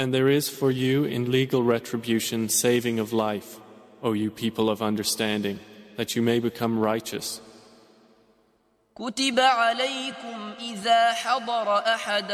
And there is for you in legal retribution saving of life, O you people of understanding, that you may become righteous. كتب عليكم إذا حضر أحد